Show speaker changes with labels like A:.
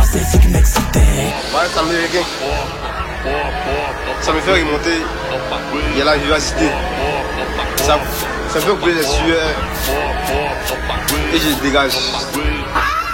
A: c'est ce qui m'excitait.
B: Ouais, ça me fait ça me fait remonter. Il y a la vivacité. Ça me fait couper les sueurs. Et je dégage.